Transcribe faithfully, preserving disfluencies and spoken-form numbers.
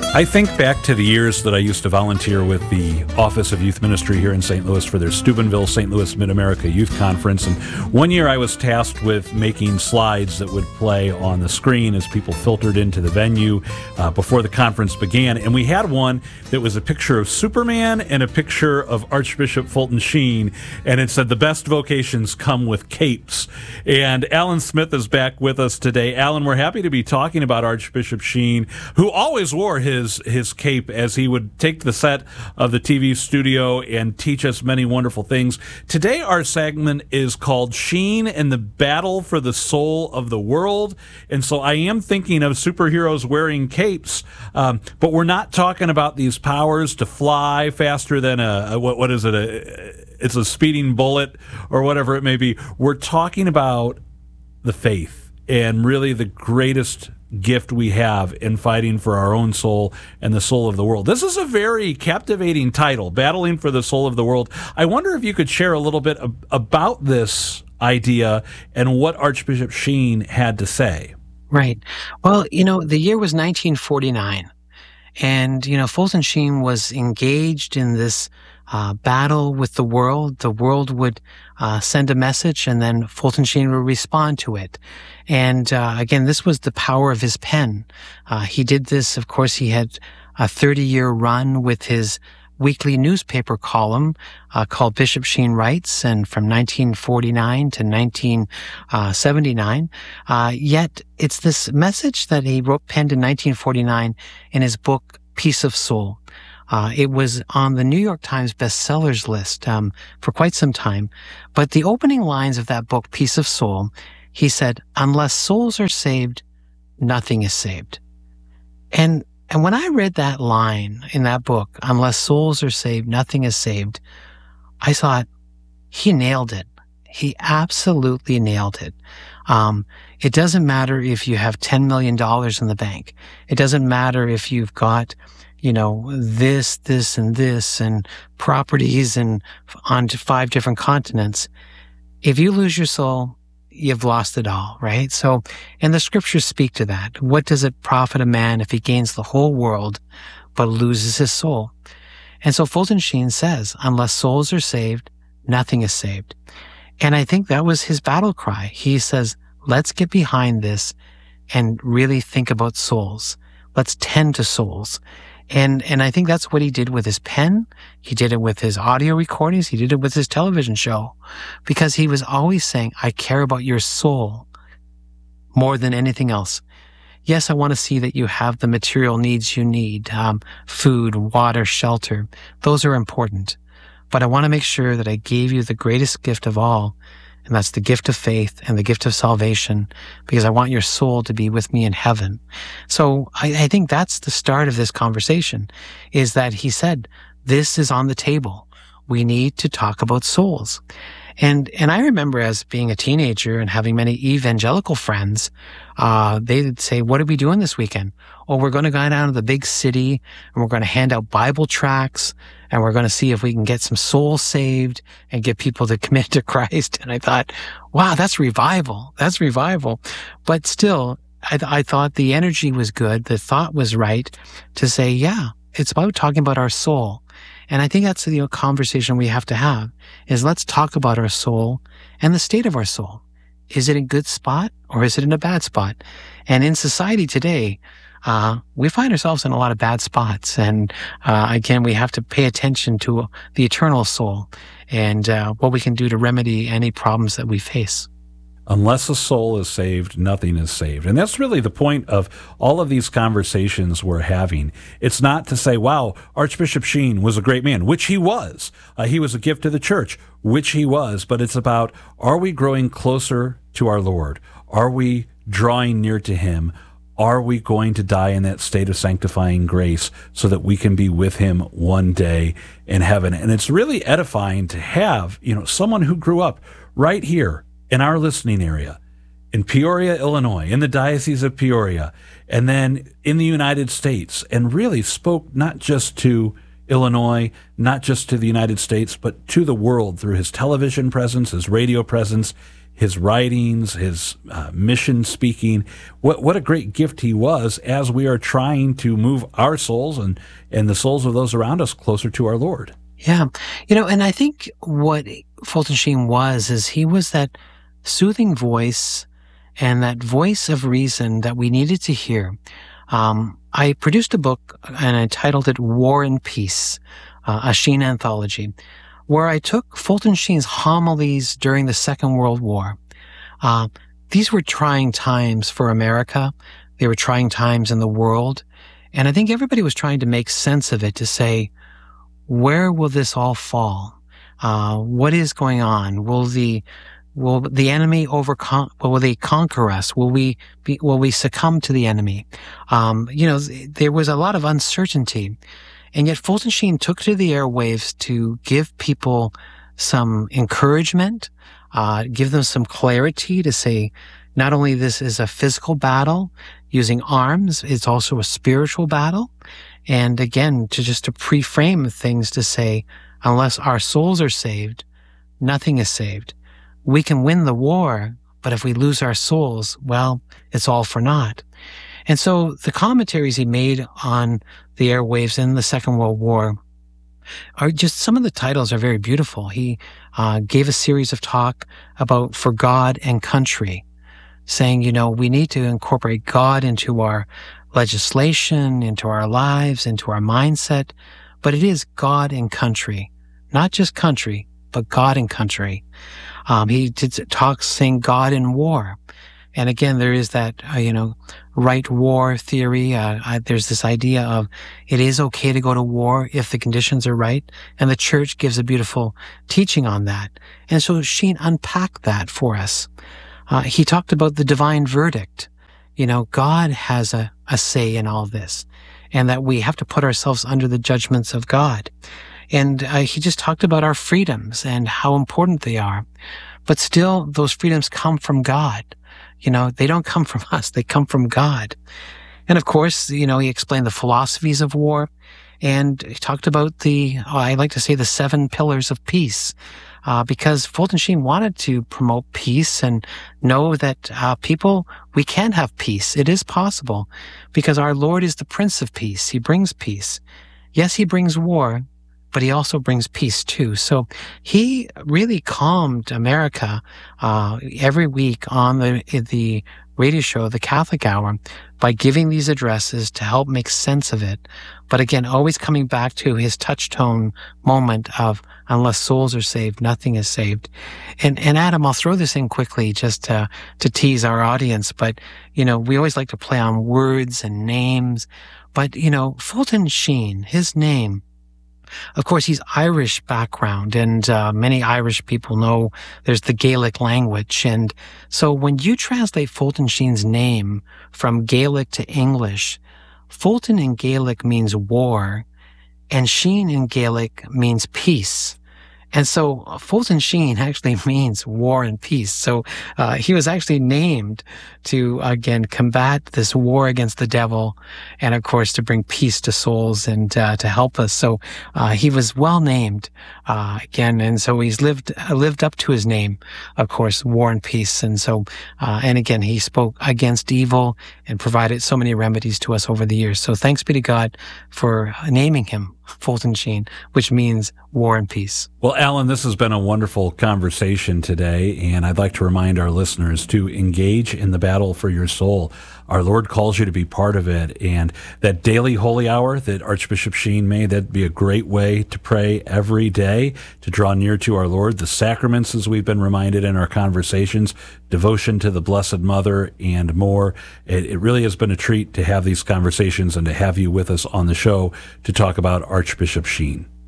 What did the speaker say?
I think back to the years that I used to volunteer with the Office of Youth Ministry here in Saint Louis for their Steubenville Saint Louis Mid-America Youth Conference. And one year I was tasked with making slides that would play on the screen as people filtered into the venue uh, before the conference began. And we had one that was a picture of Superman and a picture of Archbishop Fulton Sheen. And it said, "The best vocations come with capes." And Alan Smith is back with us today. Alan, we're happy to be talking about Archbishop Sheen, who always wore his His, his cape as he would take the set of the T V studio and teach us many wonderful things. Today, our segment is called Sheen and the Battle for the Soul of the World. And so I am thinking of superheroes wearing capes, um, but we're not talking about these powers to fly faster than a, a what, what is it? A, it's a speeding bullet or whatever it may be. We're talking about the faith and really the greatest gift we have in fighting for our own soul and the soul of the world. This is a very captivating title, Battling for the Soul of the World. I wonder if you could share a little bit ab- about this idea and what Archbishop Sheen had to say. Right. Well, you know, the year was nineteen forty-nine, and, you know, Fulton Sheen was engaged in this uh, battle with the world. The world would uh, send a message, and then Fulton Sheen would respond to it. And uh, again, this was the power of his pen. Uh, he did this, of course, he had a thirty-year run with his weekly newspaper column uh, called Bishop Sheen Writes, and from nineteen forty-nine to nineteen seventy-nine. Uh, yet, it's this message that he wrote, penned in nineteen forty-nine in his book, Peace of Soul. Uh, it was on the New York Times bestsellers list um, for quite some time. But the opening lines of that book, Peace of Soul, he said, "Unless souls are saved, nothing is saved." And and when I read that line in that book, "Unless souls are saved, nothing is saved," I thought, he nailed it. He absolutely nailed it. Um, it doesn't matter if you have ten million dollars in the bank. It doesn't matter if you've got, you know, this, this, and this, and properties and on to five different continents. If you lose your soul, you've lost it all, right? So, and the scriptures speak to that. What does it profit a man if he gains the whole world but loses his soul? And so Fulton Sheen says, unless souls are saved, nothing is saved. And I think that was his battle cry. He says, let's get behind this and really think about souls. Let's tend to souls. And, and I think that's what he did with his pen. He did it with his audio recordings. He did it with his television show, because he was always saying, I care about your soul more than anything else. Yes, I want to see that you have the material needs you need, um, food, water, shelter. Those are important. But I want to make sure that I gave you the greatest gift of all, and that's the gift of faith and the gift of salvation, because I want your soul to be with me in heaven. So I, I think that's the start of this conversation, is that he said, this is on the table. We need to talk about souls. And, and I remember as being a teenager and having many evangelical friends, uh, they'd say, what are we doing this weekend? Oh, we're going to go down to the big city and we're going to hand out Bible tracts and we're going to see if we can get some souls saved and get people to commit to Christ. And I thought, wow, that's revival. That's revival. But still, I, th- I thought the energy was good. The thought was right to say, yeah, it's about talking about our soul. And I think that's the conversation we have to have, is let's talk about our soul and the state of our soul. Is it in a good spot or is it in a bad spot? And in society today, uh, we find ourselves in a lot of bad spots. And, uh, again, we have to pay attention to the eternal soul and, uh, what we can do to remedy any problems that we face. Unless a soul is saved, nothing is saved. And that's really the point of all of these conversations we're having. It's not to say, wow, Archbishop Sheen was a great man, which he was. Uh, he was a gift to the church, which he was. But it's about, are we growing closer to our Lord? Are we drawing near to him? Are we going to die in that state of sanctifying grace so that we can be with him one day in heaven? And it's really edifying to have, you know, someone who grew up right here in our listening area, in Peoria, Illinois, in the Diocese of Peoria, and then in the United States, and really spoke not just to Illinois, not just to the United States, but to the world through his television presence, his radio presence, his writings, his uh, mission speaking. What what a great gift he was as we are trying to move our souls and, and the souls of those around us closer to our Lord. Yeah. You know, and I think what Fulton Sheen was, is he was that soothing voice and that voice of reason that we needed to hear. Um, I produced a book and I titled it War and Peace, uh, a Sheen anthology, where I took Fulton Sheen's homilies during the Second World War. Uh, these were trying times for America. They were trying times in the world. And I think everybody was trying to make sense of it, to say, where will this all fall? Uh, what is going on? Will the Will the enemy overcome? Will they conquer us? Will we be? Will we succumb to the enemy? Um, you know, there was a lot of uncertainty, and yet Fulton Sheen took to the airwaves to give people some encouragement, uh, give them some clarity to say, not only this is a physical battle using arms, it's also a spiritual battle, and again, to just to pre-frame things to say, unless our souls are saved, nothing is saved. We can win the war, but if we lose our souls, well, it's all for naught. And so the commentaries he made on the airwaves in the Second World War are just, some of the titles are very beautiful. He uh, gave a series of talk about For God and Country, saying, you know, we need to incorporate God into our legislation, into our lives, into our mindset, but it is God and country, not just country, but God and country. Um, he did talk saying God in war. And again, there is that, uh, you know, right war theory. Uh, I, there's this idea of it is okay to go to war if the conditions are right. And the church gives a beautiful teaching on that. And so Sheen unpacked that for us. Uh, he talked about the divine verdict. You know, God has a, a say in all this, and that we have to put ourselves under the judgments of God. And uh, he just talked about our freedoms and how important they are. But still, those freedoms come from God. You know, they don't come from us. They come from God. And of course, you know, he explained the philosophies of war. And he talked about the, oh, I like to say the seven pillars of peace. Uh, because Fulton Sheen wanted to promote peace and know that uh, people, we can have peace. It is possible because our Lord is the Prince of Peace. He brings peace. Yes, he brings war, but he also brings peace too. So he really calmed America uh, every week on the the radio show, The Catholic Hour, by giving these addresses to help make sense of it. But again, always coming back to his touchstone moment of, unless souls are saved, nothing is saved. And, and Adam, I'll throw this in quickly just to, to tease our audience. But, you know, we always like to play on words and names. But, you know, Fulton Sheen, his name, of course, he's Irish background, and uh, many Irish people know there's the Gaelic language. And so when you translate Fulton Sheen's name from Gaelic to English, Fulton in Gaelic means war, and Sheen in Gaelic means peace. And so Fulton Sheen actually means war and peace. So uh, he was actually named to, again, combat this war against the devil and, of course, to bring peace to souls and uh, to help us. So uh, he was well named, uh, again, and so he's lived uh, lived up to his name, of course, war and peace. And so, uh, and again, he spoke against evil and provided so many remedies to us over the years. So thanks be to God for naming him Fulton Sheen, which means war and peace. Well, Alan, this has been a wonderful conversation today, and I'd like to remind our listeners to engage in the battle for your soul. Our Lord calls you to be part of it, and that daily holy hour that Archbishop Sheen made, that'd be a great way to pray every day, to draw near to our Lord. The sacraments, as we've been reminded in our conversations, devotion to the Blessed Mother, and more. It, it really has been a treat to have these conversations and to have you with us on the show to talk about Archbishop Sheen.